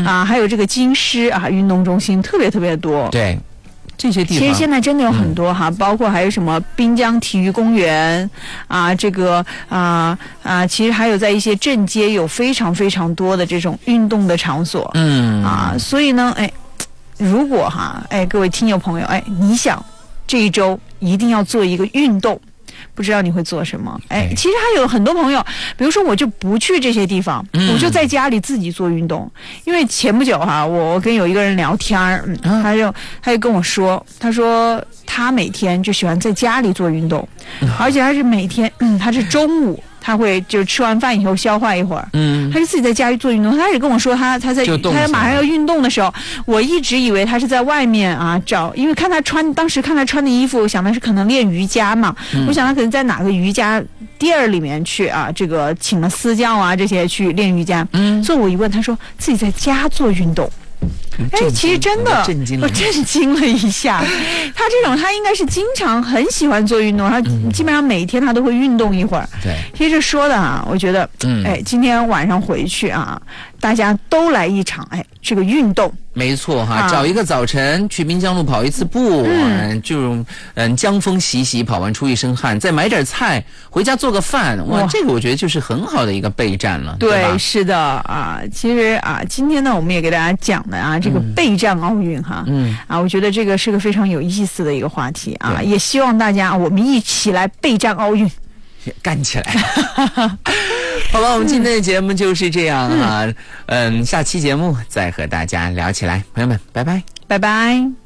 还有这个京师啊运动中心特别特别多。 对。这些地方其实现在真的有很多哈，包括还有什么滨江体育公园啊，这个其实还有在一些镇街有非常非常多的这种运动的场所，所以呢，如果各位听友朋友，你想这一周一定要做一个运动。不知道你会做什么？其实还有很多朋友，比如说我就不去这些地方，我就在家里自己做运动。因为前不久我跟有一个人聊天他就跟我说，他说他每天就喜欢在家里做运动，而且他是每天他是中午。他会就吃完饭以后消化一会儿，他是自己在家里做运动。他开始跟我说他马上要运动的时候，我一直以为他是在外面找，因为当时看他穿的衣服，我想的是可能练瑜伽嘛，我想他可能在哪个瑜伽店里面去这个请了私教这些去练瑜伽。所以我一问，他说自己在家做运动。其实真的，我震惊了一下。他应该是经常很喜欢做运动，他基本上每天他都会运动一会儿。 对， 其实这说的我觉得，今天晚上回去大家都来一场这个运动。 没错找一个早晨去滨江路跑一次步，就江风习习，跑完出一身汗，再买点菜回家做个饭，这个我觉得就是很好的一个备战了。对吧？ 是的其实今天呢，我们也给大家讲的这个备战奥运我觉得这个是个非常有意思的一个话题也希望大家我们一起来备战奥运， 干起来。好吧，我们今天的节目就是这样下期节目再和大家聊起来，朋友们，拜拜， 拜拜。